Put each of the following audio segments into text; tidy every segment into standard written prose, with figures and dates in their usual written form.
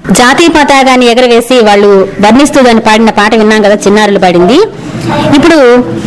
జాతీయ పతాకాన్ని ఎగరవేసి వాళ్ళు వర్ణిస్తూ దాన్ని పాడిన పాట విన్నాం కదా, చిన్నారులు పాడింది. ఇప్పుడు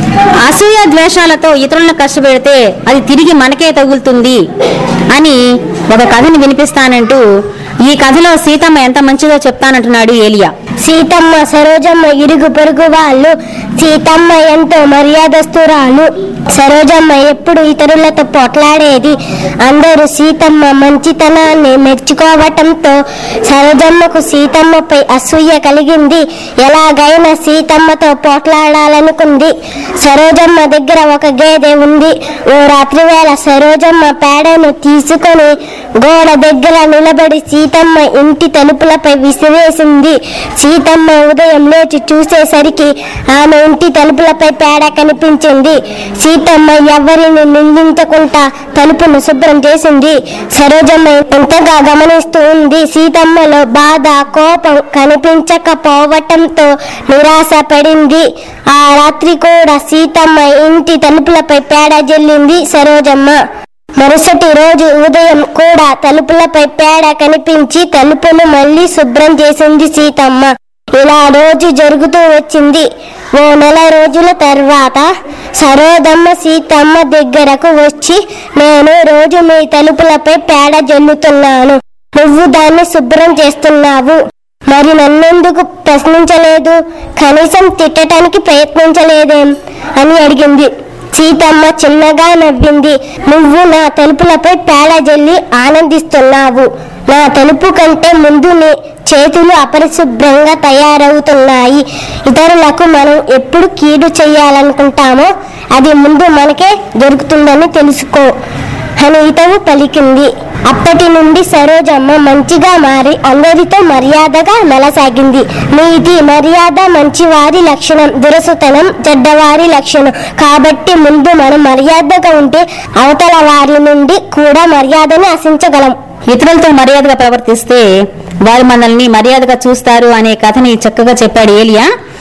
అసూయ ద్వేషాలతో ఇతరులను కష్టపెడితే అది తిరిగి మనకే తగులుతుంది అని ఒక కథని వినిపిస్తానంటూ ఈ కథలో సీతమ్మ ఎంత మంచిదో చెప్తానంటున్నాడు ఏలియా. సీతమ్మ సరోజమ్మ ఇరుగు పొరుగు వాళ్ళు, సీతమ్మ ఎంతో మర్యాదస్తురాలు. సరోజమ్మ ఎప్పుడు ఇతరులతో పోట్లాడేది. అందరూ సీతమ్మ మంచితనాన్ని మెచ్చుకోవటంతో సరోజమ్మకు సీతమ్మపై అసూయ కలిగింది. ఎలాగైనా సీతమ్మతో పోట్లాడాలనుకుంది. సరోజమ్మ దగ్గర ఒక గేదె ఉంది. ఓ రాత్రి వేళ సరోజమ్మ పేడను తీసుకొని గోడ దగ్గర నిలబడి సీతమ్మ ఇంటి తలుపులపై విసిరేసింది. సీతమ్మ ఉదయం లేచి చూసేసరికి ఆమె ఇంటి తలుపులపై పేడ కనిపించింది. సీతమ్మ ఎవరిని నిందించకుండా తలుపును శుభ్రం చేసింది. సరోజమ్మ ఎంతగా గమనిస్తూ ఉంది. సీతమ్మలో బాధ, కోపం కనిపించకపోవటంతో నిరాశ పడింది. ఆ రాత్రి కూడా సీతమ్మ ఇంటి తలుపులపై పేడ జల్లింది సరోజమ్మ. మరుసటి రోజు ఉదయం కూడా తలుపులపై పేడ కనిపించి తలుపును మళ్ళీ శుభ్రం చేసింది సీతమ్మ. ఇలా రోజు జరుగుతూ వచ్చింది. ఓ నెల రోజుల తర్వాత సరోజమ్మ సీతమ్మ దగ్గరకు వచ్చి, నేను రోజు మీ తలుపులపై పేడ జల్లుతున్నాను, నువ్వు దాన్ని శుభ్రం చేస్తున్నావు, మరి నన్నెందుకు ప్రశ్నించలేదు, కనీసం తిట్టడానికి ప్రయత్నించలేదేం అని అడిగింది. సీతమ్మ చిన్నగా నవ్వింది. నువ్వు నా తలుపులపై పేడ జల్లి ఆనందిస్తున్నావు, నా తలుపు కంటే ముందు నీ చేతులు అపరిశుభ్రంగా తయారవుతున్నాయి. ఇతరులకు మనం ఎప్పుడు కీడు చేయాలనుకుంటామో అది ముందు మనకే దొరుకుతుందని తెలుసుకో అని హితవు పలికింది. అప్పటి నుండి సరోజమ్మ మంచిగా మారి అందరితో మర్యాదగా మెలసాగింది. నీతి మర్యాద మంచివారి లక్షణం, దురసుతనం చెడ్డవారి లక్షణం. కాబట్టి ముందు మనం మర్యాదగా ఉంటే అవతల వారి నుండి కూడా మర్యాదను ఆశించగలం. ఇతరులతో మర్యాదగా ప్రవర్తిస్తే వారు మనల్ని మర్యాదగా చూస్తారు అనే కథని చక్కగా చెప్పాడు ఏలియా.